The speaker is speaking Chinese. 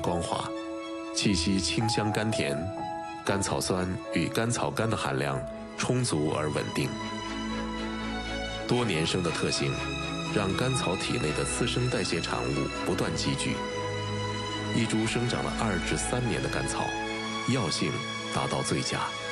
光滑，气息清香甘甜，甘草酸与甘草苷的含量充足而稳定。多年生的特性，让甘草体内的次生代谢产物不断积聚。一株生长了2至3年的甘草，药性达到最佳。